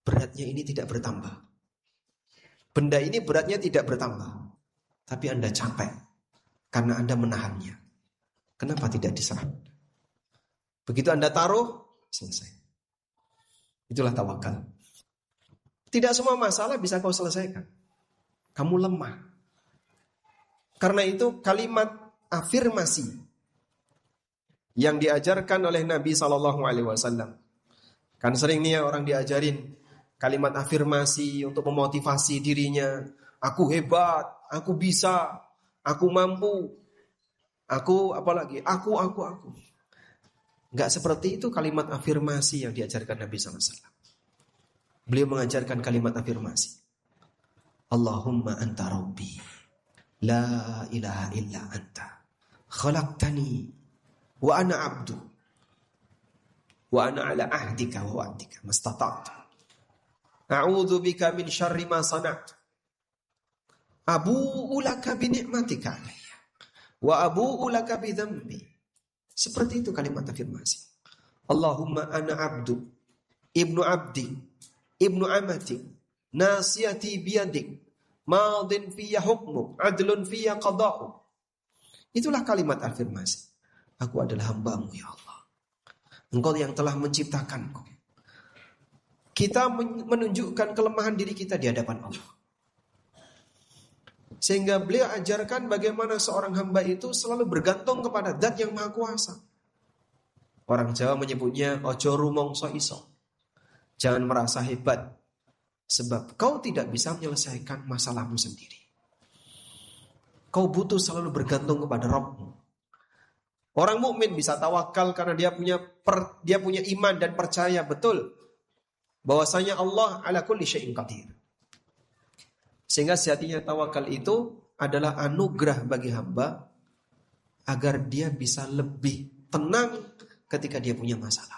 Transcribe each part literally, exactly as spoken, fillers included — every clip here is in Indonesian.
beratnya ini tidak bertambah. Benda ini beratnya tidak bertambah, tapi Anda capek karena Anda menahannya. Kenapa tidak diserah? Begitu Anda taruh, selesai. Itulah tawakal. Tidak semua masalah bisa kau selesaikan. Kamu lemah. Karena itu kalimat afirmasi yang diajarkan oleh Nabi shallallahu alaihi wasallam. Kan sering nih ya orang diajarin kalimat afirmasi untuk memotivasi dirinya. Aku hebat, aku bisa, aku mampu, aku apalagi, aku, aku, aku. Enggak seperti itu kalimat afirmasi yang diajarkan Nabi shallallahu alaihi wasallam. Beliau mengajarkan kalimat afirmasi. Allahumma anta rabbi, la ilaha illa anta, khalaqtani, wa ana abdu, wa ana ala ahdika wa wa'dika mastata'tu. A'udzu bika min syarri ma sana'tu. Abu'u laka bi ni'matika alayya wa abu'u laka bi dhanbi. Seperti itu kalimat afirmasi. Allahumma ana abdu, ibnu abdi, ibnu amati, nasiyati biyadik, madin fiyya hukmu, adlun fiyya qada'u. Itulah kalimat afirmasi. Aku adalah hamba-Mu ya Allah. Engkau yang telah menciptakanku. Kita menunjukkan kelemahan diri kita di hadapan Allah. Sehingga beliau ajarkan bagaimana seorang hamba itu selalu bergantung kepada Zat yang Maha Kuasa. Orang Jawa menyebutnya ojo rumongso iso. Jangan merasa hebat, sebab kau tidak bisa menyelesaikan masalahmu sendiri. Kau butuh selalu bergantung kepada Rabb-Mu. Orang mukmin bisa tawakal karena dia punya per, dia punya iman dan percaya betul bahwasanya Allah ala kulli syai'in qadir. Sehingga sejatinya tawakal itu adalah anugerah bagi hamba agar dia bisa lebih tenang ketika dia punya masalah.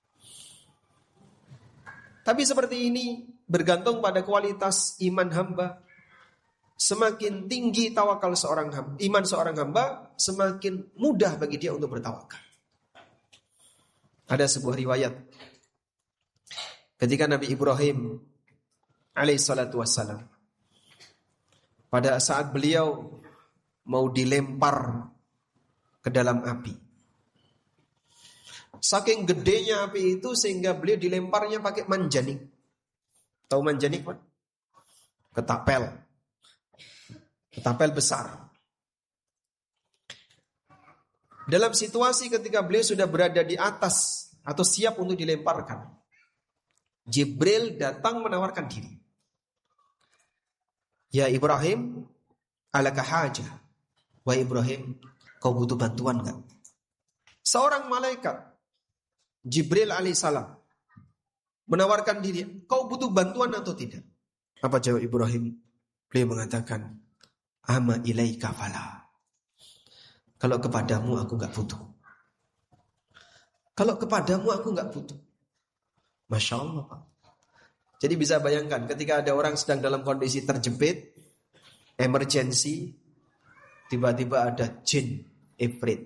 Tapi seperti ini bergantung pada kualitas iman hamba. Semakin tinggi tawakal seorang hamba, iman seorang hamba, semakin mudah bagi dia untuk bertawakal. Ada sebuah riwayat ketika Nabi Ibrahim alaihissalatu wassalam, pada saat beliau mau dilempar ke dalam api, saking gedenya api itu sehingga beliau dilemparnya pakai manjanik. Tahu manjanik Pak? Ketapel. Ketapel besar. Dalam situasi ketika beliau sudah berada di atas atau siap untuk dilemparkan, Jibril datang menawarkan diri. Ya Ibrahim, alaka hajah. Wahai Ibrahim, kau butuh bantuan enggak? Seorang malaikat Jibril alaihissalam menawarkan diri, kau butuh bantuan atau tidak? Apa jawab Ibrahim? Beliau mengatakan, ama ilaika fala. Kalau kepadamu aku enggak butuh. Kalau kepadamu aku enggak butuh. Masya Allah Pak. Jadi bisa bayangkan ketika ada orang sedang dalam kondisi terjepit, emergency, tiba-tiba ada jin ifrit.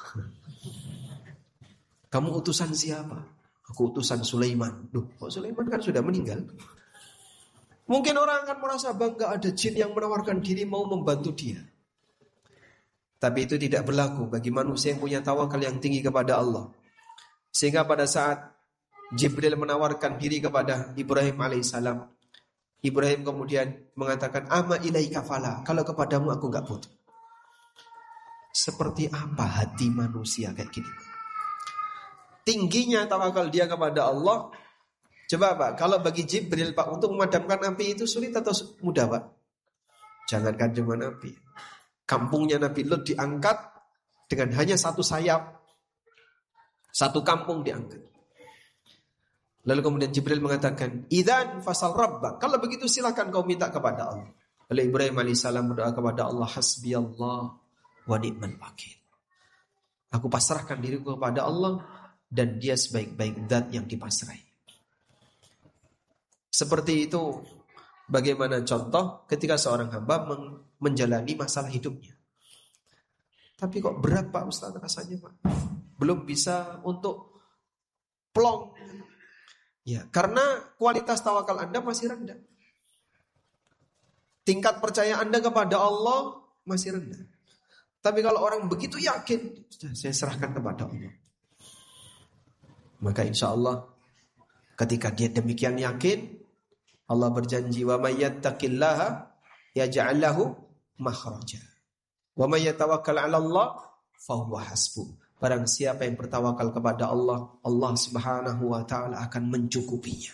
Kamu utusan siapa? Aku utusan Sulaiman. Duh, kok Sulaiman kan sudah meninggal? Mungkin orang akan merasa bangga ada jin yang menawarkan diri mau membantu dia. Tapi itu tidak berlaku bagi manusia yang punya tawakal yang tinggi kepada Allah. Sehingga pada saat Jibril menawarkan diri kepada Ibrahim alaihissalam, Ibrahim kemudian mengatakan, ama ilaika fala. Kalau kepadamu aku enggak butuh. Seperti apa hati manusia kayak gini? Tingginya tawakal dia kepada Allah. Coba Pak, kalau bagi Jibril Pak untuk memadamkan api itu sulit atau mudah Pak? Jangankan cuma api. Kampungnya Nabi Lut diangkat dengan hanya satu sayap. Satu kampung diangkat. Lalu kemudian Jibril mengatakan, idzan fasal rabbak. Kalau begitu silakan kau minta kepada Allah. Lalu Ibrahim alaihissalam berdoa kepada Allah, hasbiyallah wa ni'mal wakil. Aku pasrahkan diriku kepada Allah dan dia sebaik-baik zat yang dipasrai. Seperti itu bagaimana contoh ketika seorang hamba menjalani masalah hidupnya. Tapi kok berat Pak Ustaz rasanya Pak. Belum bisa untuk plong. Ya, karena kualitas tawakal Anda masih rendah. Tingkat percaya Anda kepada Allah masih rendah. Tapi kalau orang begitu yakin, sudah saya serahkan kepada Allah. Maka insya Allah ketika dia demikian yakin, Allah berjanji, wa may yattaqillaha yaj'al lahu makhraja. Wa may yatawakkal 'ala Allah fa huwa hasbuh. Barang siapa yang bertawakal kepada Allah, Allah Subhanahu wa taala akan mencukupinya.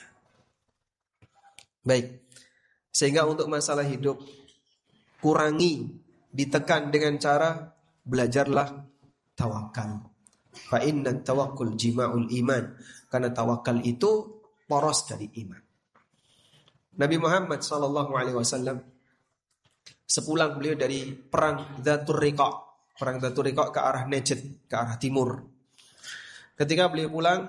Baik. Sehingga untuk masalah hidup kurangi, ditekan dengan cara belajarlah tawakal. Fa inna tawakkul jima'ul iman. Karena tawakal itu poros dari iman. Nabi Muhammad sallallahu alaihi wasallam sepulang beliau dari perang Dzatur Riqa', perang Dzatur Riqa' ke arah Najd, ke arah timur. Ketika beliau pulang,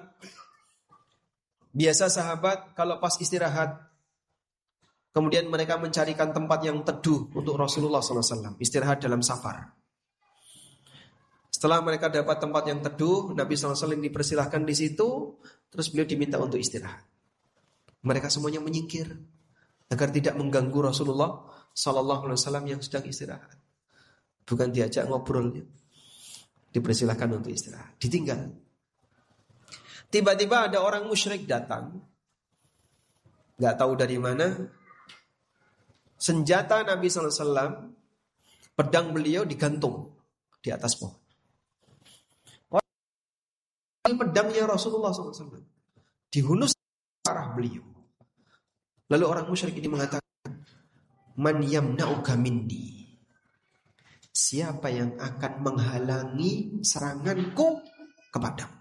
biasa sahabat kalau pas istirahat, kemudian mereka mencarikan tempat yang teduh untuk Rasulullah sallallahu alaihi wasallam istirahat dalam safar. Setelah mereka dapat tempat yang teduh, Nabi sallallahu alaihi wasallam dipersilahkan di situ, terus beliau diminta untuk istirahat. Mereka semuanya menyingkir agar tidak mengganggu Rasulullah sallallahu alaihi wasallam yang sedang istirahat. Bukan diajak ngobrol, dipersilahkan untuk istirahat, ditinggal. Tiba-tiba ada orang musyrik datang, nggak tahu dari mana. Senjata Nabi sallallahu alaihi wasallam, pedang beliau digantung di atas pohon. Pedangnya Rasulullah sallallahu alaihi wasallam dihunus ke arah beliau. Lalu orang musyrik ini mengatakan, man yamna'uka minni, siapa yang akan menghalangi seranganku kepadamu?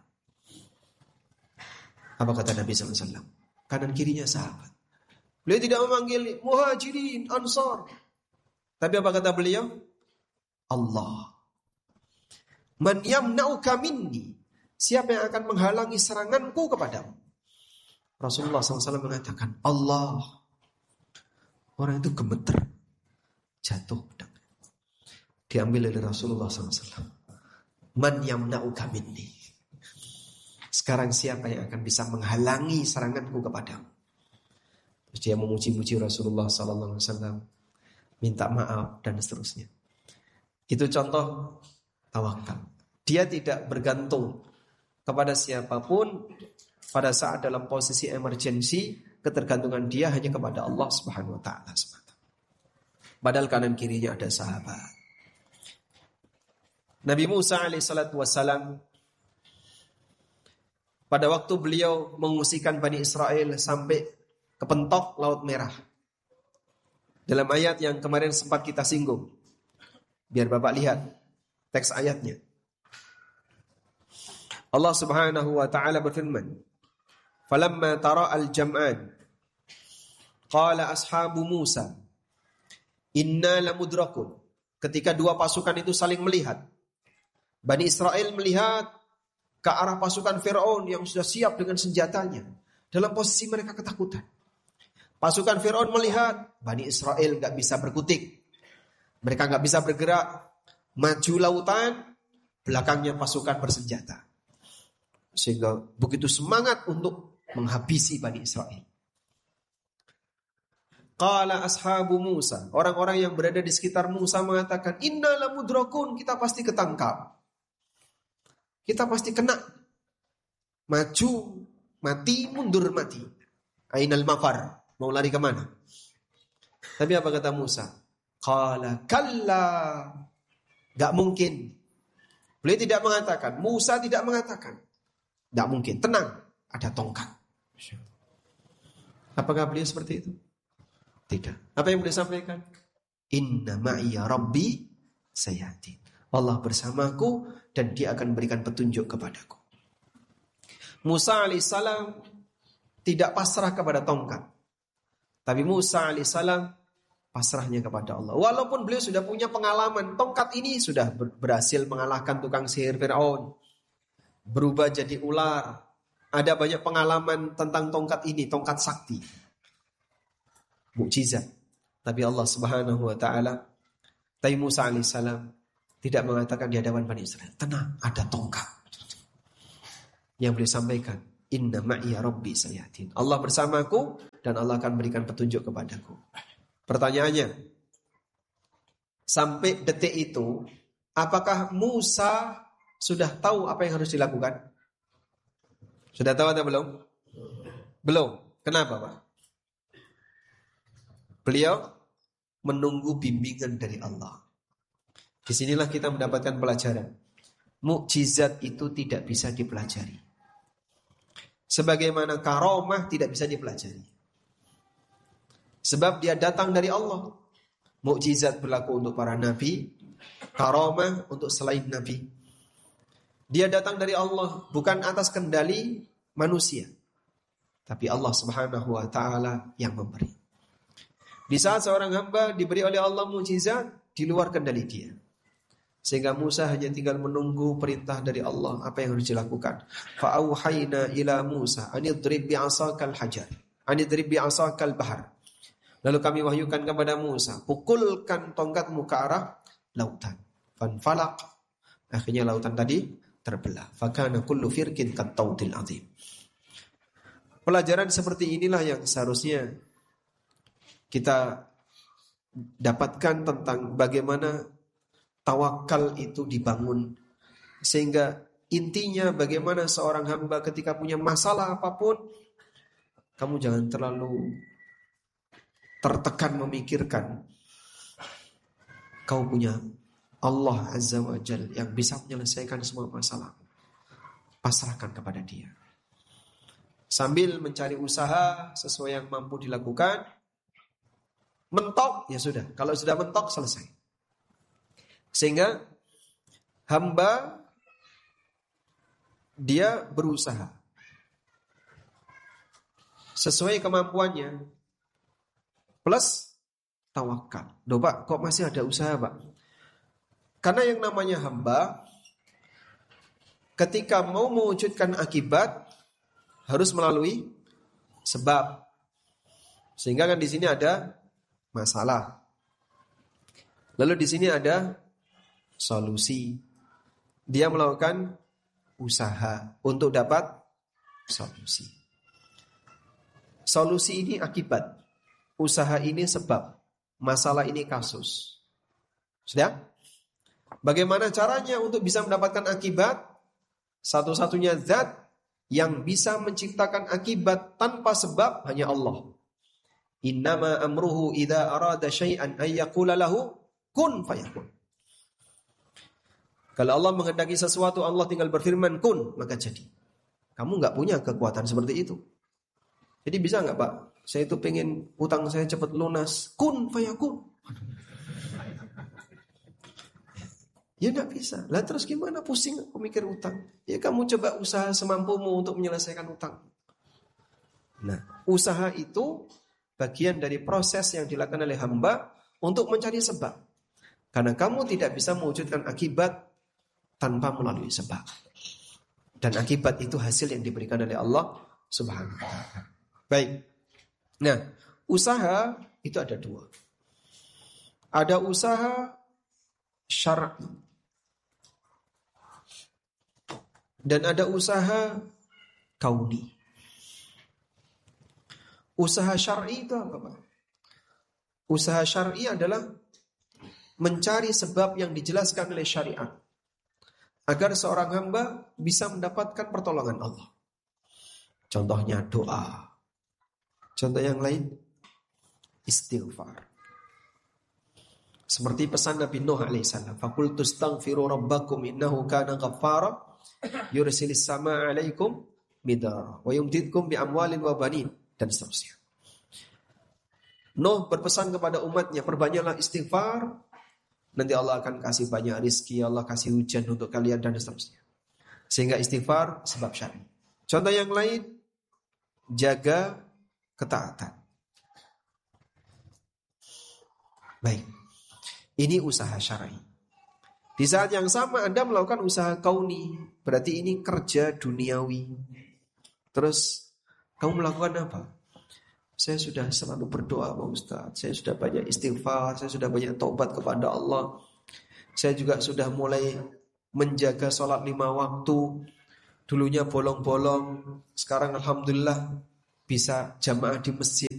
Apa kata Nabi sallallahu alaihi wasallam? Kanan kirinya sahabat. Beliau tidak memanggil muhajirin, ansar. Tapi apa kata beliau? Allah. Man yamna'uka minni, siapa yang akan menghalangi seranganku kepadamu? Rasulullah sallallahu alaihi wasallam mengatakan, Allah. Orang itu gemeter, jatuh pedang. Diambil oleh Rasulullah sallallahu alaihi wasallam. Man yamna'uka minni, sekarang siapa yang akan bisa menghalangi seranganku kepadamu? Terus dia memuji-muji Rasulullah sallallahu alaihi wasallam, minta maaf dan seterusnya. Itu contoh tawakal. Dia tidak bergantung kepada siapapun pada saat dalam posisi emergensi, ketergantungan dia hanya kepada Allah Subhanahu wa taala semata. Padahal kanan kirinya ada sahabat. Nabi Musa alaihi salatu wassalam, pada waktu beliau mengungsikan Bani Israel sampai ke pentok Laut Merah. Dalam ayat yang kemarin sempat kita singgung, biar Bapak lihat teks ayatnya. Allah Subhanahu wa taala berfirman, "Falamma tara al-jam'an qala ashabu Musa inna lamudrakun." Ketika dua pasukan itu saling melihat, Bani Israel melihat ke arah pasukan Firaun yang sudah siap dengan senjatanya, dalam posisi mereka ketakutan. Pasukan Firaun melihat Bani Israel gak bisa berkutik, mereka gak bisa bergerak, maju lautan, belakangnya pasukan bersenjata. Sehingga begitu semangat untuk menghabisi Bani Israel. Qala ashabu Musa, orang-orang yang berada di sekitar Musa mengatakan, inna lamudrakun, kita pasti ketangkap, kita pasti kena, maju mati, mundur mati. Ainal mafar, mau lari kemana? Tapi apa kata Musa? Qala kalla, gak mungkin. Beliau tidak mengatakan, Musa tidak mengatakan, gak mungkin, tenang, ada tongkat. Apakah beliau seperti itu? Tidak. Apa yang beliau sampaikan? Inna ma'iya rabbi sayahdi. Allah bersamaku dan dia akan berikan petunjuk kepadaku. Musa alaihissalam tidak pasrah kepada tongkat. Tapi Musa alaihissalam pasrahnya kepada Allah. Walaupun beliau sudah punya pengalaman, tongkat ini sudah berhasil mengalahkan tukang sihir Firaun, berubah jadi ular. Ada banyak pengalaman tentang tongkat ini, tongkat sakti, mukjizat. Tapi Allah Subhanahu wa taala, tapi Musa alaihissalam tidak mengatakan di hadapan Bani Israel, tenang, ada tongkat. Yang beliau sampaikan, Inna ma'iya rabbi sayahdin. Allah bersamaku dan Allah akan berikan petunjuk kepadaku. Pertanyaannya, sampai detik itu, apakah Musa sudah tahu apa yang harus dilakukan? Sudah tahu atau belum? Belum. Kenapa, Pak? Beliau menunggu bimbingan dari Allah. Disinilah kita mendapatkan pelajaran. Mukjizat itu tidak bisa dipelajari. Sebagaimana karomah tidak bisa dipelajari. Sebab dia datang dari Allah. Mukjizat berlaku untuk para nabi, karomah untuk selain nabi. Dia datang dari Allah, bukan atas kendali manusia, tapi Allah Subhanahu wa taala yang memberi. Di saat seorang hamba diberi oleh Allah mukjizat di luar kendali dia, sehingga Musa hanya tinggal menunggu perintah dari Allah apa yang harus dilakukan. Fa auhayna ila Musa an idrib bi'asakal hajar, an idrib bi'asakal bahar. Lalu kami wahyukan kepada Musa, pukulkan tongkatmu ke arah lautan. Fanfalaq. Akhirnya lautan tadi terbelah. Fakana kullu firqin kattautil azim. Pelajaran seperti inilah yang seharusnya kita dapatkan tentang bagaimana tawakal itu dibangun. Sehingga intinya bagaimana seorang hamba ketika punya masalah apapun, kamu jangan terlalu tertekan memikirkan. Kau punya Allah Azza wa Jalla yang bisa menyelesaikan semua masalah. Pasrahkan kepada Dia. Sambil mencari usaha sesuai yang mampu dilakukan. Mentok, ya sudah. Kalau sudah mentok, selesai. Sehingga hamba dia berusaha sesuai kemampuannya plus tawakal. Duh Pak, kok masih ada usaha Pak? Karena yang namanya hamba ketika mau mewujudkan akibat harus melalui sebab. Sehingga kan di sini ada masalah. Lalu di sini ada solusi. Dia melakukan usaha untuk dapat solusi. Solusi ini akibat. Usaha ini sebab. Masalah ini kasus. Sudah? Bagaimana caranya untuk bisa mendapatkan akibat? Satu-satunya zat yang bisa menciptakan akibat tanpa sebab hanya Allah. Innama amruhu idza arada syai'an ay yaqula lahu kun fayakun. Kalau Allah menghendaki sesuatu, Allah tinggal berfirman kun, maka jadi. Kamu enggak punya kekuatan seperti itu. Jadi bisa enggak Pak? Saya itu pengen utang saya cepat lunas. Kun fayakun. Ya enggak bisa. Lah terus gimana? Pusing aku mikir utang. Ya kamu coba usaha semampumu untuk menyelesaikan utang. Nah, usaha itu bagian dari proses yang dilakukan oleh hamba untuk mencari sebab. Karena kamu tidak bisa mewujudkan akibat tanpa melalui sebab. Dan akibat itu hasil yang diberikan oleh Allah Subhanahu wa taala. Baik. Nah, usaha itu ada dua. Ada usaha syar'i dan ada usaha kauni. Usaha syar'i itu apa, Pak? Usaha syar'i adalah mencari sebab yang dijelaskan oleh syariat agar seorang hamba bisa mendapatkan pertolongan Allah. Contohnya doa. Contoh yang lain istighfar. Seperti pesan Nabi Nuh alaihissalam, "Faqultu astaghfiru rabbakum innahu kana ghaffara yursilis samaa 'alaikum midara wa yumdidkum bi amwalin wa banin," dan seterusnya. Nuh berpesan kepada umatnya, perbanyaklah istighfar, nanti Allah akan kasih banyak rizki, Allah kasih hujan untuk kalian dan seterusnya. Sehingga istighfar sebab syar'i. Contoh yang lain, jaga ketaatan. Baik. Ini usaha syar'i. Di saat yang sama Anda melakukan usaha kauni, berarti ini kerja duniawi. Terus kamu melakukan apa? Saya sudah selalu berdoa Pak Ustaz. Saya sudah banyak istighfar, saya sudah banyak taubat kepada Allah. Saya juga sudah mulai menjaga sholat lima waktu. Dulunya bolong-bolong, sekarang alhamdulillah bisa jamaah di masjid.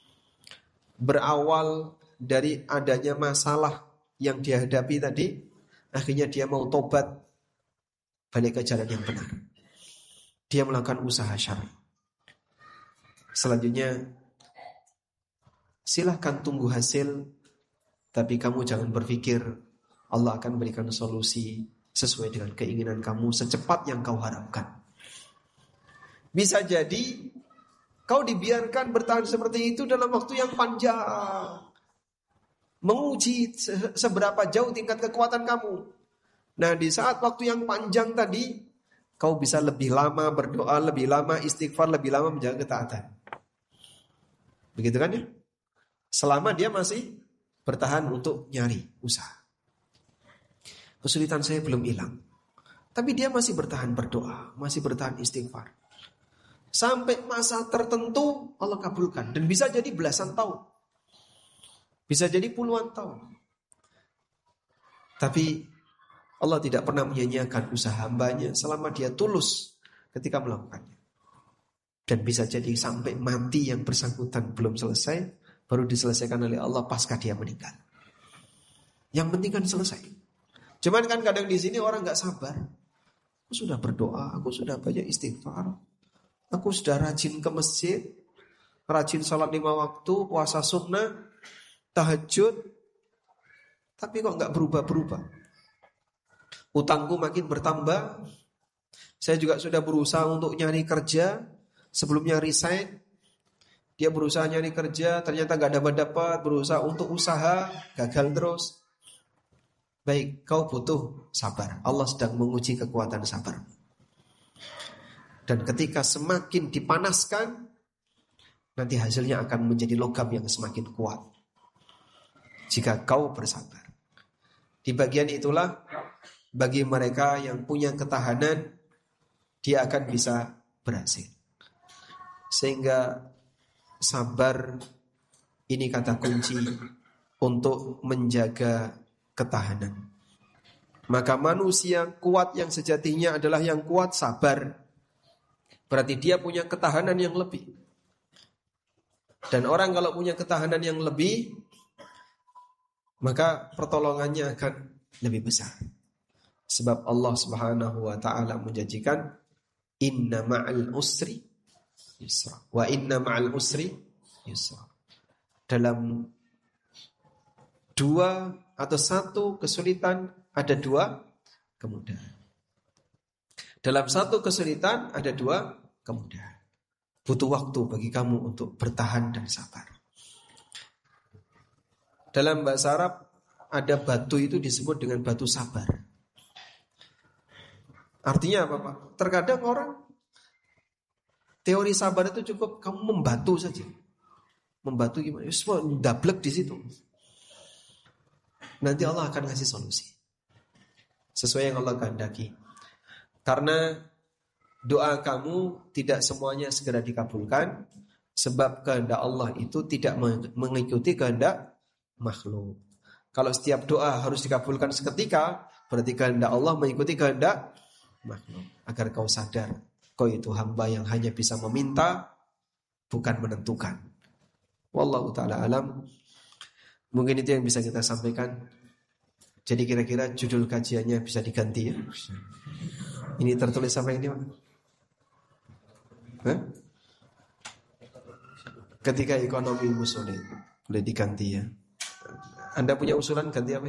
Berawal dari adanya masalah yang dihadapi tadi, akhirnya dia mau tobat, balik ke jalan yang benar. Dia melakukan usaha syar'i. Selanjutnya, silahkan tunggu hasil, tapi kamu jangan berpikir Allah akan berikan solusi sesuai dengan keinginan kamu secepat yang kau harapkan. Bisa jadi kau dibiarkan bertahan seperti itu dalam waktu yang panjang, menguji seberapa jauh tingkat kekuatan kamu. Nah, di saat waktu yang panjang tadi, kau bisa lebih lama berdoa, lebih lama istighfar, lebih lama menjaga ketaatan. Begitu kan ya? Selama dia masih bertahan untuk nyari usaha. Kesulitan saya belum hilang, tapi dia masih bertahan berdoa, masih bertahan istighfar. Sampai masa tertentu Allah kabulkan. Dan bisa jadi belasan tahun, bisa jadi puluhan tahun. Tapi Allah tidak pernah menyanyiakan usaha hambanya selama dia tulus ketika melakukannya. Dan bisa jadi sampai mati yang bersangkutan belum selesai, baru diselesaikan oleh Allah pasca dia meninggal. Yang penting kan selesai. Cuman kan kadang di sini orang nggak sabar. Aku sudah berdoa, aku sudah banyak istighfar, aku sudah rajin ke masjid, rajin sholat lima waktu, puasa sunnah, tahajud, tapi kok nggak berubah-berubah. Utangku makin bertambah. Saya juga sudah berusaha untuk nyari kerja. Sebelumnya resign, dia berusaha nyari kerja, ternyata nggak dapat-dapat. Berusaha untuk usaha, gagal terus. Baik, kau butuh sabar. Allah sedang menguji kekuatan sabar. Dan ketika semakin dipanaskan, nanti hasilnya akan menjadi logam yang semakin kuat jika kau bersabar. Di bagian itulah, bagi mereka yang punya ketahanan, dia akan bisa berhasil. Sehingga sabar ini kata kunci untuk menjaga ketahanan. Maka manusia kuat yang sejatinya adalah yang kuat sabar. Berarti dia punya ketahanan yang lebih. Dan orang kalau punya ketahanan yang lebih, maka pertolongannya akan lebih besar. Sebab Allah Subhanahu wa taala menjanjikan inna ma'al usri yusra wa inna ma'al usri yusra. Dalam dua atau satu kesulitan ada dua kemudahan. Dalam satu kesulitan ada dua kemudahan. Butuh waktu bagi kamu untuk bertahan dan sabar. Dalam bahasa Arab ada batu itu disebut dengan batu sabar. Artinya apa, Pak? Terkadang orang teori sabar itu cukup kamu membatu saja. Membatu gimana? Semua dablek di situ. Nanti Allah akan kasih solusi sesuai yang Allah kehendaki. Karena doa kamu tidak semuanya segera dikabulkan, sebab kehendak Allah itu tidak mengikuti kehendak makhluk. Kalau setiap doa harus dikabulkan seketika, berarti kehendak Allah mengikuti kehendak makhluk. Agar kau sadar, kau itu hamba yang hanya bisa meminta, bukan menentukan. Wallahu ta'ala alam. Mungkin itu yang bisa kita sampaikan. Jadi kira-kira judul kajiannya bisa diganti ya. Ini tertulis sampai ini, Pak? Hah? Ketika ekonomi sulit, boleh diganti ya. Anda punya usulan ganti apa?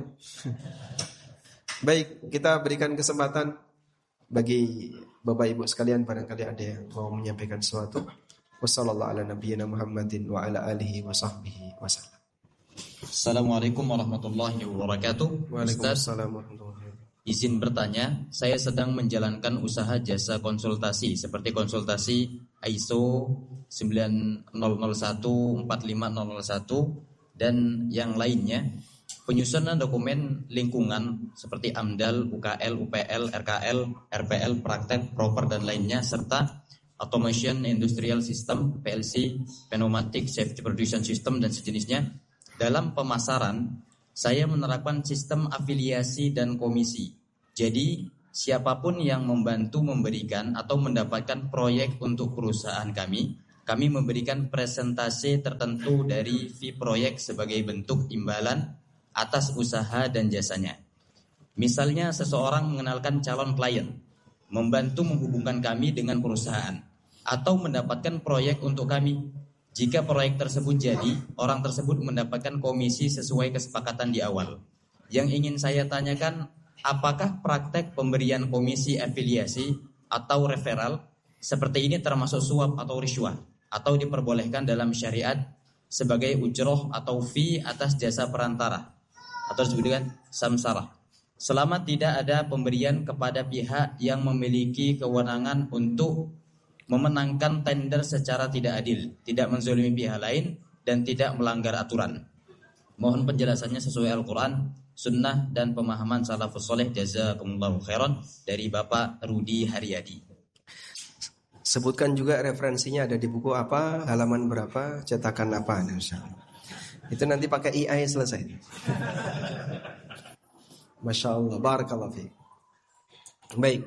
Baik, kita berikan kesempatan bagi Bapak Ibu sekalian, barangkali ada yang mau menyampaikan sesuatu. Wassallallahu ala nabiyyina Muhammadin wa ala alihi wa sahbihi wasallam. Assalamualaikum warahmatullahi wabarakatuh. Waalaikumsalam warahmatullahi wabarakatuh. Izin bertanya, saya sedang menjalankan usaha jasa konsultasi seperti konsultasi I S O sembilan nol nol satu empat lima nol nol satu dan yang lainnya. Penyusunan dokumen lingkungan seperti AMDAL, U K L, U P L, R K L, R P L, praktek, proper dan lainnya, serta Automation Industrial System, P L C, Pneumatic Safety Production System dan sejenisnya. Dalam pemasaran, saya menerapkan sistem afiliasi dan komisi. Jadi, siapapun yang membantu memberikan atau mendapatkan proyek untuk perusahaan kami, kami memberikan presentase tertentu dari fee proyek sebagai bentuk imbalan atas usaha dan jasanya. Misalnya seseorang mengenalkan calon klien, membantu menghubungkan kami dengan perusahaan, atau mendapatkan proyek untuk kami. Jika proyek tersebut jadi, orang tersebut mendapatkan komisi sesuai kesepakatan di awal. Yang ingin saya tanyakan, apakah praktek pemberian komisi afiliasi atau referral seperti ini termasuk suap atau riswah, atau diperbolehkan dalam syariat sebagai ujroh atau fee atas jasa perantara, atau disebut dengan samsarah, selama tidak ada pemberian kepada pihak yang memiliki kewenangan untuk memenangkan tender secara tidak adil, tidak menzalimi pihak lain, dan tidak melanggar aturan. Mohon penjelasannya sesuai Al-Quran, Sunnah, dan pemahaman salafus soleh. Jazakumullahu khairan. Dari Bapak Rudi Haryadi. Sebutkan juga referensinya ada di buku apa, halaman berapa, cetakan apa. Itu nanti pakai I A selesai. Masya Allah, barakallahu fiik. Baik.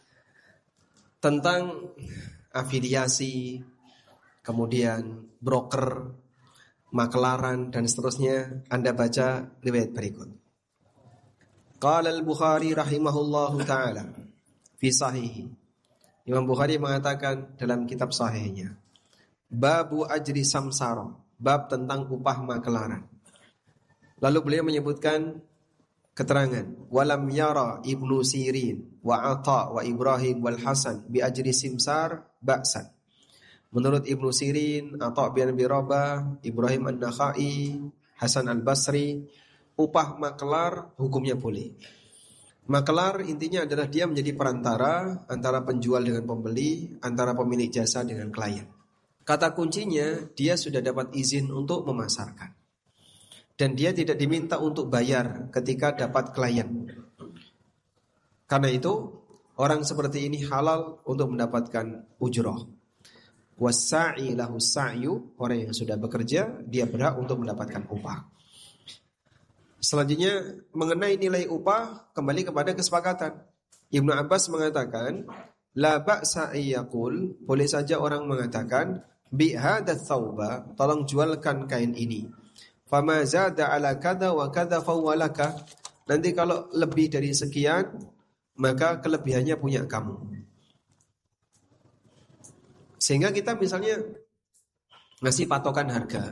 Tentang afiliasi, kemudian broker, makelaran, dan seterusnya, Anda baca riwayat berikut. Qala al-Bukhari rahimahullahu ta'ala fi sahihi. Imam Bukhari mengatakan dalam kitab sahihnya, Babu ajri samsara, bab tentang upah makelaran. Lalu beliau menyebutkan keterangan, walam yara Ibnu Sirin wa Atha wa Ibrahim wal Hasan bi ajri simsar ba'san. Menurut Ibnu Sirin, Atha bin Abi Rabah, Ibrahim An-Nakhai, Hasan Al-Basri, upah makelar hukumnya boleh. Makelar intinya adalah dia menjadi perantara antara penjual dengan pembeli, antara pemilik jasa dengan klien. Kata kuncinya, dia sudah dapat izin untuk memasarkan. Dan dia tidak diminta untuk bayar ketika dapat klien. Karena itu, orang seperti ini halal untuk mendapatkan ujroh. Wassa'i lahu sa'yu, orang yang sudah bekerja, dia berhak untuk mendapatkan upah. Selanjutnya, mengenai nilai upah, kembali kepada kesepakatan. Ibnu Abbas mengatakan, la ba'sa ayyaqul, boleh saja orang mengatakan, bi hadha thawba, tolong jualkan kain ini. Fama zada ala kada wa kada fawwalaka. Nanti kalau lebih dari sekian, maka kelebihannya punya kamu. Sehingga kita misalnya ngasih patokan harga.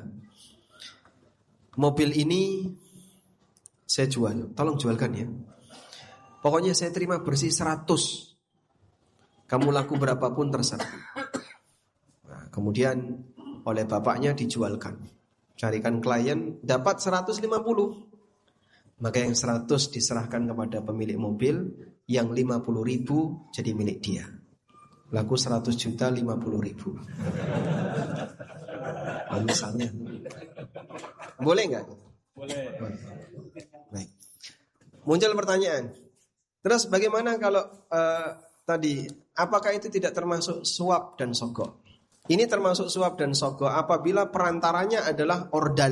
Mobil ini saya jual, tolong jualkan ya. Pokoknya saya terima bersih seratus. Kamu laku berapapun terserah. Nah, kemudian oleh bapaknya dijualkan. Carikan klien, dapat seratus lima puluh. Maka yang seratus diserahkan kepada pemilik mobil, yang lima puluh ribu jadi milik dia. Laku seratus juta lima puluh ribu. Nah, misalnya. Boleh nggak? Boleh. Baik. Muncul pertanyaan. Terus bagaimana kalau uh, tadi, apakah itu tidak termasuk suap dan sogok? Ini termasuk suap dan sogok apabila perantaranya adalah ordal.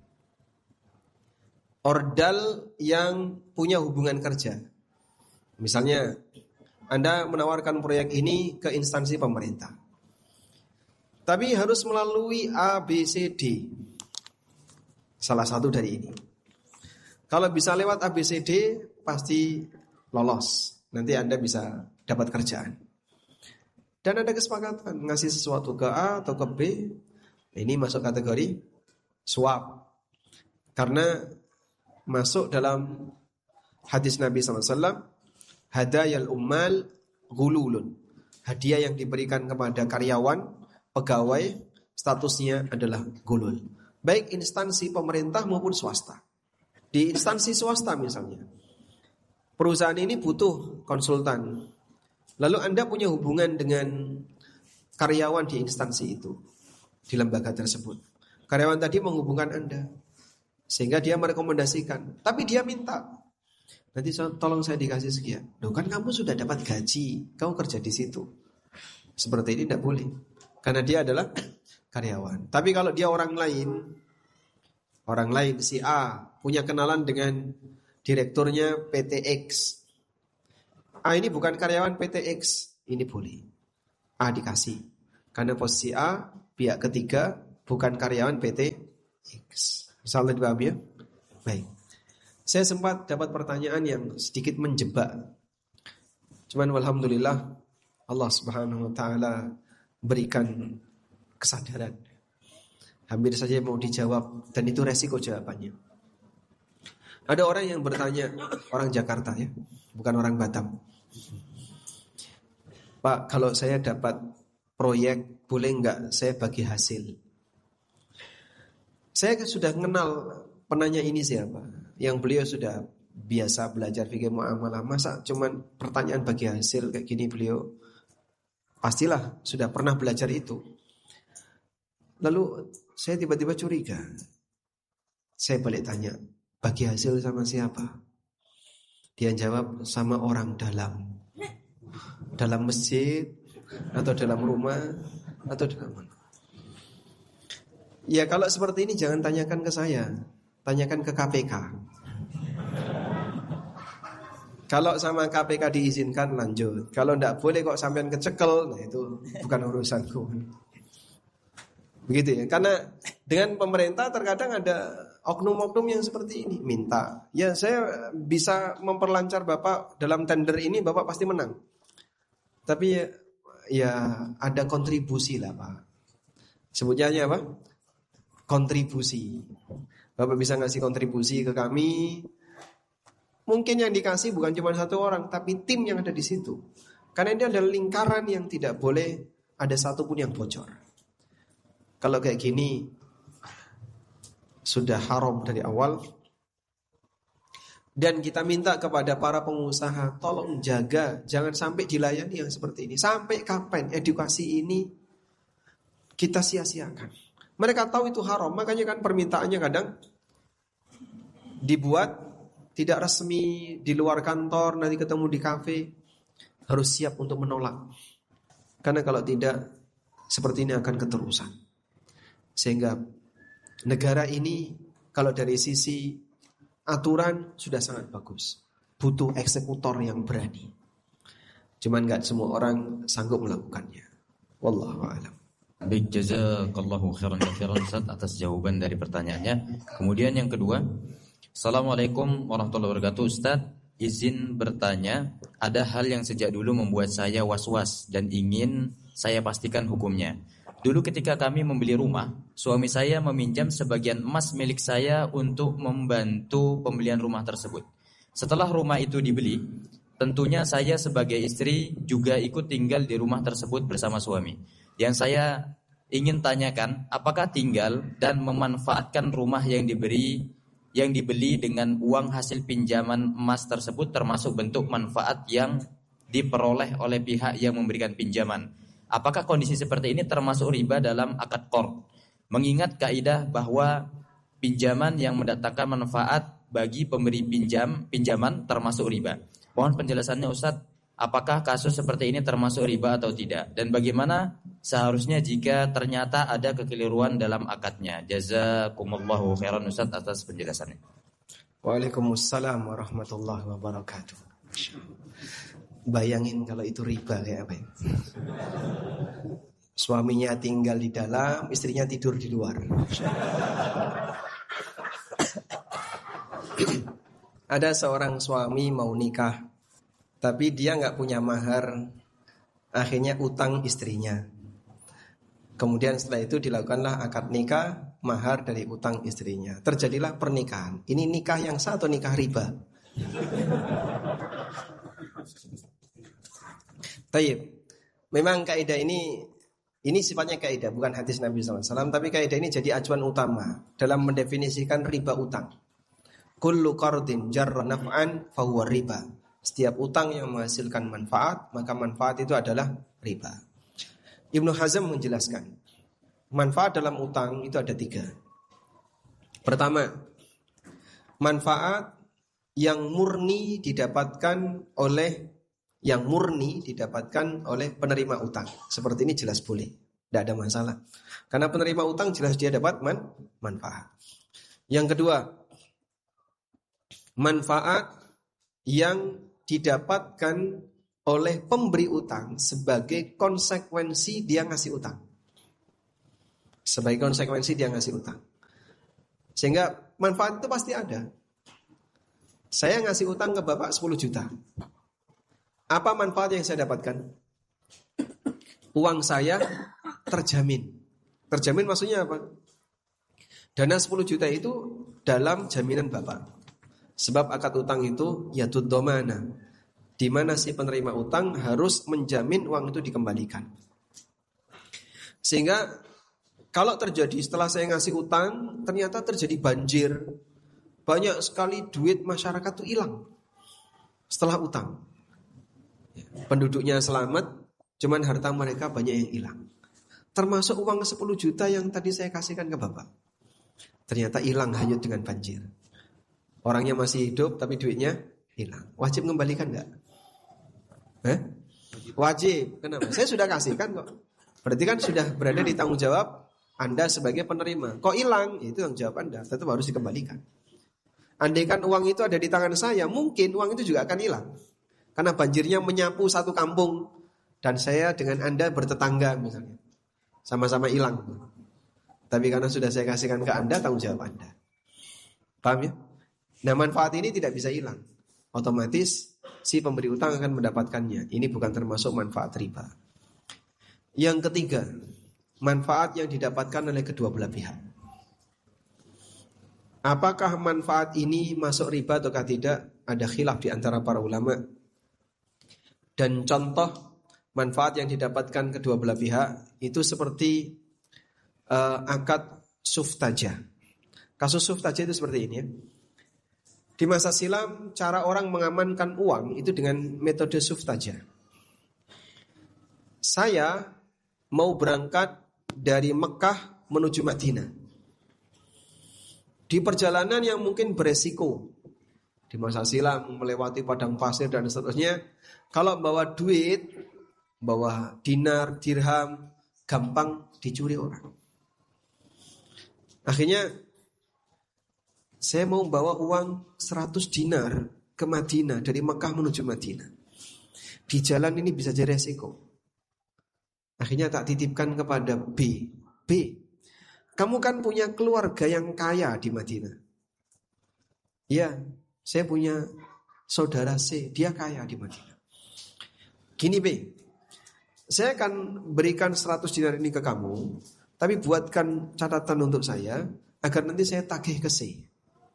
Ordal yang punya hubungan kerja. Misalnya, Anda menawarkan proyek ini ke instansi pemerintah. Tapi harus melalui A, B, C, D. Salah satu dari ini. Kalau bisa lewat A, B, C, D, pasti lolos. Nanti Anda bisa dapat kerjaan. Dan ada kesepakatan ngasih sesuatu ke A atau ke B, ini masuk kategori suap. Karena masuk dalam hadis Nabi sallallahu alaihi wasallam, hadayal ummal ghululun. Hadiah yang diberikan kepada karyawan, pegawai, statusnya adalah gulul. Baik instansi pemerintah maupun swasta. Di instansi swasta misalnya, perusahaan ini butuh konsultan. Lalu Anda punya hubungan dengan karyawan di instansi itu, di lembaga tersebut. Karyawan tadi menghubungkan Anda, sehingga dia merekomendasikan. Tapi dia minta, nanti tolong saya dikasih sekian. Loh kan kamu sudah dapat gaji, kamu kerja di situ. Seperti ini tidak boleh, karena dia adalah karyawan. Tapi kalau dia orang lain, orang lain si A punya kenalan dengan direkturnya P T X, A ini bukan karyawan P T X, ini boleh. A dikasih. Karena posisi A, pihak ketiga, bukan karyawan P T X. Misalnya dipahami ya? Baik. Saya sempat dapat pertanyaan yang sedikit menjebak. Cuman alhamdulillah Allah Subhanahu wa taala berikan kesadaran. Hampir saja mau dijawab dan itu resiko jawabannya. Ada orang yang bertanya, orang Jakarta ya, bukan orang Batam. Pak, kalau saya dapat proyek, boleh nggak saya bagi hasil? Saya sudah kenal penanya ini siapa. Yang beliau sudah biasa belajar fikih muamalah. Masa cuman pertanyaan bagi hasil kayak gini beliau? Pastilah sudah pernah belajar itu. Lalu saya tiba-tiba curiga. Saya balik tanya, bagi hasil sama siapa? Dia jawab, sama orang dalam. Dalam masjid, atau dalam rumah, atau dalam mana? Ya kalau seperti ini jangan tanyakan ke saya, tanyakan ke K P K. Kalau sama K P K diizinkan lanjut. Kalau tidak boleh kok sampean kecekel, nah itu bukan urusanku. Begitu ya. Karena dengan pemerintah terkadang ada oknum-oknum yang seperti ini. Minta, ya saya bisa memperlancar Bapak dalam tender ini, Bapak pasti menang. Tapi ya, ya ada kontribusi lah Pak. Sebutnya apa? Kontribusi. Bapak bisa ngasih kontribusi ke kami. Mungkin yang dikasih bukan cuma satu orang, tapi tim yang ada di situ. Karena ini adalah lingkaran yang tidak boleh ada satupun yang bocor. Kalau kayak gini sudah haram dari awal. Dan kita minta kepada para pengusaha, tolong jaga, jangan sampai dilayani yang seperti ini. Sampai kapan edukasi ini kita sia-siakan? Mereka tahu itu haram, makanya kan permintaannya kadang dibuat tidak resmi di luar kantor, nanti ketemu di kafe, harus siap untuk menolak. Karena kalau tidak, seperti ini akan keterusan. Sehingga negara ini kalau dari sisi aturan sudah sangat bagus. Butuh eksekutor yang berani. Cuman gak semua orang sanggup melakukannya. Wallahu a'lam. Baik, jazakallahu khairan katsiran Ustaz atas jawaban dari pertanyaannya. Kemudian yang kedua, Assalamualaikum warahmatullahi wabarakatuh. Ustaz, izin bertanya, ada hal yang sejak dulu membuat saya was-was dan ingin saya pastikan hukumnya. Dulu ketika kami membeli rumah, suami saya meminjam sebagian emas milik saya untuk membantu pembelian rumah tersebut. Setelah rumah itu dibeli, tentunya saya sebagai istri juga ikut tinggal di rumah tersebut bersama suami. Yang saya ingin tanyakan, apakah tinggal dan memanfaatkan rumah yang diberi yang dibeli dengan uang hasil pinjaman emas tersebut termasuk bentuk manfaat yang diperoleh oleh pihak yang memberikan pinjaman? Apakah kondisi seperti ini termasuk riba dalam akad qard? Mengingat kaidah bahwa pinjaman yang mendatangkan manfaat bagi pemberi pinjam pinjaman termasuk riba. Mohon penjelasannya Ustaz, apakah kasus seperti ini termasuk riba atau tidak? Dan bagaimana seharusnya jika ternyata ada kekeliruan dalam akadnya? Jazakumullahu khairan Ustaz atas penjelasannya. Waalaikumsalam warahmatullahi wabarakatuh. Bayangin kalau itu riba kayak apa ya? Suaminya tinggal di dalam, istrinya tidur di luar. Ada seorang suami mau nikah, tapi dia nggak punya mahar, akhirnya utang istrinya. Kemudian setelah itu dilakukanlah akad nikah, mahar dari utang istrinya. Terjadilah pernikahan. Ini nikah yang sah atau nikah riba? Taib. Memang kaidah ini ini sifatnya kaidah, bukan hadis Nabi shallallahu alaihi wasallam, tapi kaidah ini jadi acuan utama dalam mendefinisikan riba utang. Kullu qardin jarra naf'an fahuwa riba. Setiap utang yang menghasilkan manfaat, maka manfaat itu adalah riba. Ibnu Hazm menjelaskan, manfaat dalam utang itu ada tiga. Pertama, manfaat yang murni didapatkan oleh yang murni didapatkan oleh penerima utang. Seperti ini jelas boleh, tidak ada masalah. Karena penerima utang jelas dia dapat man, manfaat. Yang kedua, manfaat yang didapatkan oleh pemberi utang sebagai konsekuensi dia ngasih utang. Sebagai konsekuensi dia ngasih utang. Sehingga manfaat itu pasti ada. Saya ngasih utang ke Bapak sepuluh juta. Apa manfaat yang saya dapatkan? Uang saya terjamin. Terjamin maksudnya apa? Dana sepuluh juta itu dalam jaminan Bapak. Sebab akad utang itu yatud domana, di mana si penerima utang harus menjamin uang itu dikembalikan. Sehingga kalau terjadi setelah saya ngasih utang, ternyata terjadi banjir, banyak sekali duit masyarakat itu hilang setelah utang. Penduduknya selamat, cuman harta mereka banyak yang hilang. Termasuk uang sepuluh juta yang tadi saya kasihkan ke Bapak. Ternyata hilang hanyut dengan banjir. Orangnya masih hidup tapi duitnya hilang. Wajib mengembalikan enggak? Eh? Wajib. Kenapa? Saya sudah kasihkan kok. Berarti kan sudah berada di tanggung jawab Anda sebagai penerima. Kok hilang? Itu tanggung jawab Anda. Tetap harus dikembalikan. Andaikan uang itu ada di tangan saya, mungkin uang itu juga akan hilang. Karena banjirnya menyapu satu kampung dan saya dengan Anda bertetangga misalnya. Sama-sama hilang. Tapi karena sudah saya kasihkan ke Anda, tanggung jawab Anda. Paham ya? Nah, manfaat ini tidak bisa hilang. Otomatis si pemberi utang akan mendapatkannya. Ini bukan termasuk manfaat riba. Yang ketiga, manfaat yang didapatkan oleh kedua belah pihak. Apakah manfaat ini masuk riba ataukah tidak? Ada khilaf di antara para ulama. Dan contoh manfaat yang didapatkan kedua belah pihak itu seperti uh, akad suftajah. Kasus suftajah itu seperti ini ya. Di masa silam cara orang mengamankan uang itu dengan metode suftajah. Saya mau berangkat dari Mekah menuju Madinah. Di perjalanan yang mungkin beresiko. Di masa silam melewati padang pasir dan seterusnya. Kalau bawa duit, bawa dinar, dirham, gampang dicuri orang. Akhirnya saya mau bawa uang seratus dinar ke Madinah, dari Mekah menuju Madinah. Di jalan ini bisa jadi resiko. Akhirnya tak titipkan kepada B. B, kamu kan punya keluarga yang kaya di Madinah. Ya, saya punya saudara C, dia kaya di Madinah. Gini B, saya akan berikan seratus dinar ini ke kamu, tapi buatkan catatan untuk saya agar nanti saya tagih ke C.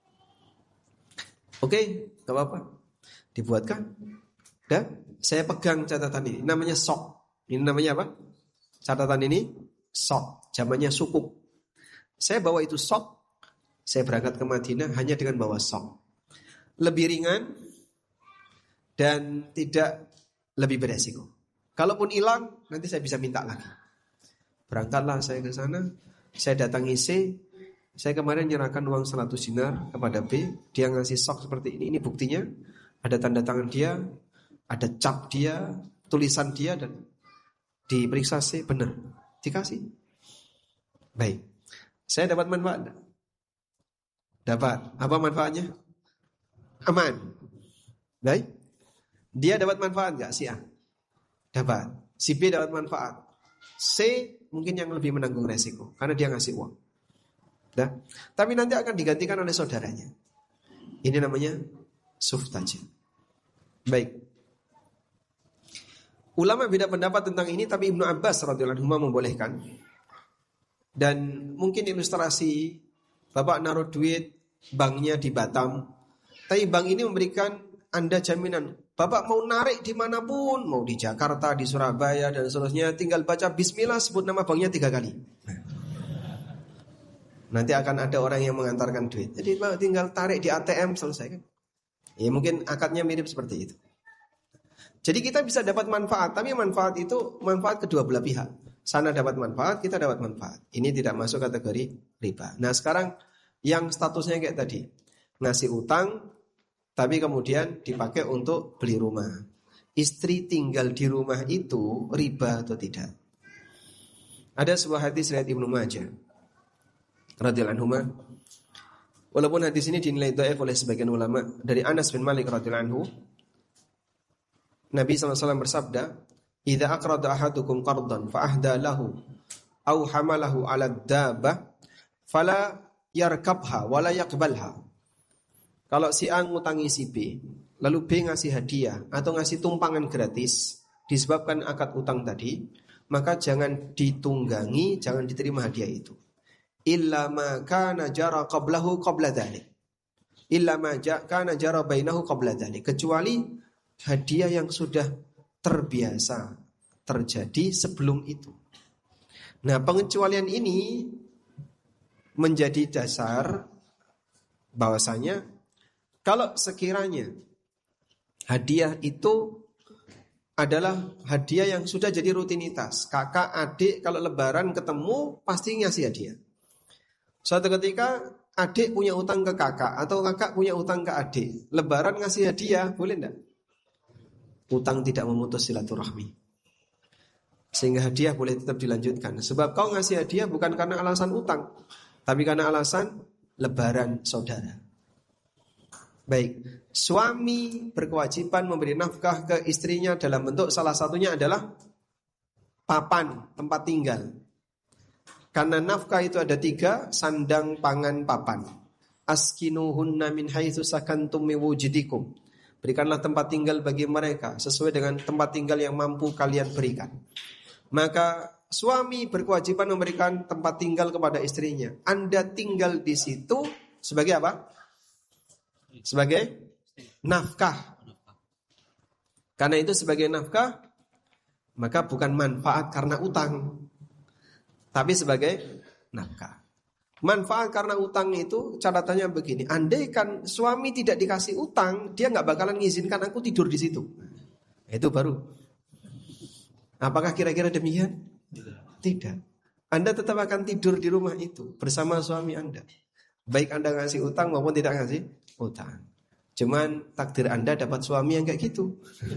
Oke, gak apa-apa. Dibuatkan. Dan saya pegang catatan ini. Namanya sok. Ini namanya apa? Catatan ini sok. Zamannya sukuk. Saya bawa itu sok. Saya berangkat ke Madinah hanya dengan bawa sok. Lebih ringan dan tidak lebih beresiko. Kalaupun hilang, nanti saya bisa minta lagi. Berangkatlah saya ke sana. Saya datangi C. Saya kemarin menyerahkan uang seratus dinar kepada B. Dia ngasih sok seperti ini. Ini buktinya. Ada tanda tangan dia, ada cap dia, tulisan dia, dan diperiksa C. Benar. Dikasih. Baik. Saya dapat manfaat. Dapat. Apa manfaatnya? Aman. Baik. Dia dapat manfaat gak? Si A? Dapat. Si B dapat manfaat. C mungkin yang lebih menanggung resiko karena dia ngasih uang. Nah, tapi nanti akan digantikan oleh saudaranya. Ini namanya suftajah. Baik. Ulama beda pendapat tentang ini, tapi Ibnu Abbas radhiyallahu anhu membolehkan. Dan mungkin ilustrasi, Bapak naruh duit banknya di Batam, tapi bank ini memberikan Anda jaminan, Bapak mau narik dimanapun, mau di Jakarta, di Surabaya dan seterusnya, tinggal baca Bismillah, sebut nama banknya tiga kali. Nanti akan ada orang yang mengantarkan duit. Jadi tinggal tarik di A T M, selesai kan. Ya mungkin akadnya mirip seperti itu. Jadi kita bisa dapat manfaat, tapi manfaat itu manfaat kedua belah pihak. Sana dapat manfaat, kita dapat manfaat. Ini tidak masuk kategori riba. Nah sekarang yang statusnya kayak tadi, ngasih utang, tapi kemudian dipakai untuk beli rumah. Istri tinggal di rumah itu riba atau tidak? Ada sebuah hadis riwayat Ibnu Majah radhiyallahu anhu. Walaupun hadis ini dinilai dhaif oleh sebagian ulama, dari Anas bin Malik radhiyallahu anhu, Nabi sallallahu alaihi wasallam bersabda, "Idza aqrada ahadukum qardan fa ahda lahu aw hamalahu 'ala ad-dabbah fala yarkabha wala yaqbalha." Kalau si A ngutangi si B, lalu B ngasih hadiah atau ngasih tumpangan gratis disebabkan akad utang tadi, maka jangan ditunggangi, jangan diterima hadiah itu. Illa ma kana jara qablahu qabla dzalik. Illa ma kana jara bainahu qabla dzalik. Kecuali hadiah yang sudah terbiasa terjadi sebelum itu. Nah, pengecualian ini menjadi dasar bahwasanya kalau sekiranya hadiah itu adalah hadiah yang sudah jadi rutinitas. Kakak, adik kalau lebaran ketemu pasti ngasih hadiah. Suatu ketika adik punya utang ke kakak atau kakak punya utang ke adik, lebaran ngasih hadiah, boleh enggak? Utang tidak memutus silaturahmi. Sehingga hadiah boleh tetap dilanjutkan. Sebab kau ngasih hadiah bukan karena alasan utang, tapi karena alasan lebaran saudara. Baik, suami berkewajiban memberi nafkah ke istrinya dalam bentuk salah satunya adalah papan, tempat tinggal. Karena nafkah itu ada tiga, sandang, pangan, papan. Askinuhunna min haitsu sakantum min wujudikum. Berikanlah tempat tinggal bagi mereka sesuai dengan tempat tinggal yang mampu kalian berikan. Maka suami berkewajiban memberikan tempat tinggal kepada istrinya. Anda tinggal di situ sebagai apa? Sebagai nafkah. Karena itu sebagai nafkah, maka bukan manfaat karena utang, tapi sebagai nafkah. Manfaat karena utang itu catatannya begini, andaikan suami tidak dikasih utang, dia nggak bakalan ngizinkan aku tidur di situ. Itu baru. Apakah kira-kira demikian? Tidak. Anda tetap akan tidur di rumah itu bersama suami Anda. Baik Anda ngasih utang maupun tidak ngasih utang. Cuman takdir Anda dapat suami yang kayak gitu.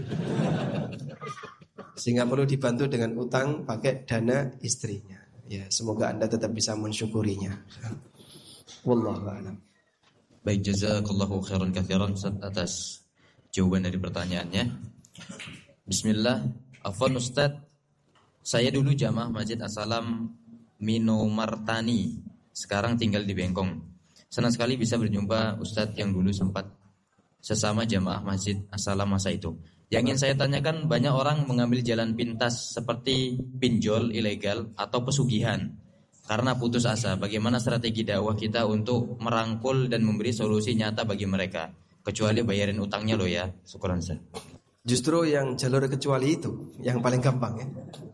Sehingga perlu dibantu dengan utang pakai dana istrinya. Ya, semoga Anda tetap bisa mensyukurinya. Wallahu a'lam. Baik, jazakallahu khairan katsiran atas jawaban dari pertanyaannya. Bismillah. Afwan Ustaz, saya dulu jamaah Masjid As-Salam Minomartani, sekarang tinggal di Bengkong. Senang sekali bisa berjumpa Ustaz yang dulu sempat sesama jamaah Masjid As-Salam masa itu. Yang ingin saya tanyakan, banyak orang mengambil jalan pintas seperti pinjol ilegal atau pesugihan karena putus asa. Bagaimana strategi dakwah kita untuk merangkul dan memberi solusi nyata bagi mereka? Kecuali bayarin utangnya loh ya. Syukuran Ustaz. Justru yang jalur kecuali itu yang paling gampang ya.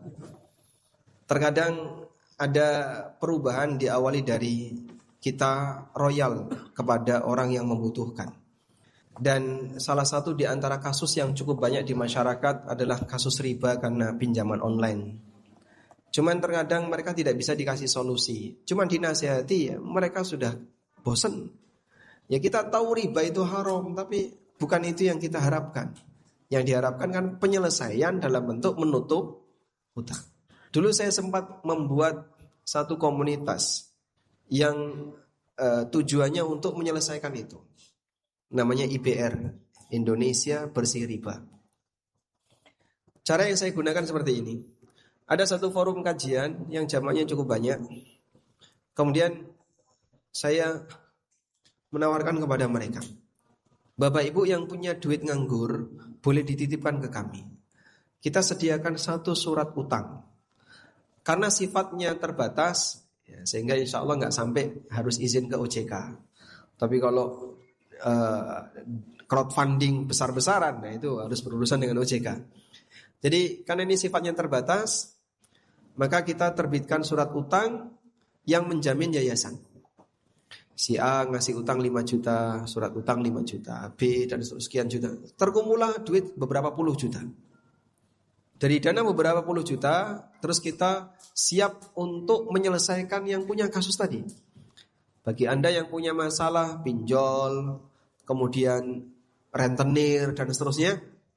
Terkadang ada perubahan diawali dari kita royal kepada orang yang membutuhkan. Dan salah satu di antara kasus yang cukup banyak di masyarakat adalah kasus riba karena pinjaman online. Cuman terkadang mereka tidak bisa dikasih solusi. Cuman dinasihati, ya, mereka sudah bosan. Ya kita tahu riba itu haram, tapi bukan itu yang kita harapkan. Yang diharapkan kan penyelesaian dalam bentuk menutup hutang. Dulu saya sempat membuat satu komunitas yang uh, tujuannya untuk menyelesaikan itu. Namanya I B R, Indonesia Bersih Riba. Cara yang saya gunakan seperti ini. Ada satu forum kajian yang jamaahnya cukup banyak. Kemudian saya menawarkan kepada mereka, Bapak Ibu yang punya duit nganggur, boleh dititipkan ke kami. Kita sediakan satu surat utang. Karena sifatnya terbatas, ya, sehingga insya Allah nggak sampai harus izin ke O J K. Tapi kalau Uh, crowdfunding besar-besaran, nah itu harus berurusan dengan O J K. Jadi karena ini sifatnya terbatas, maka kita terbitkan surat utang yang menjamin yayasan. Si A ngasih utang lima juta, surat utang lima juta, B dan sekian juta. Terkumpullah duit beberapa puluh juta. Dari dana beberapa puluh juta, terus kita siap untuk menyelesaikan yang punya kasus tadi. Bagi Anda yang punya masalah pinjol, kemudian rentenir dan seterusnya,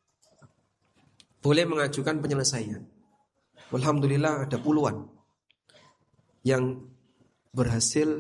boleh mengajukan penyelesaian. Alhamdulillah ada puluhan yang berhasil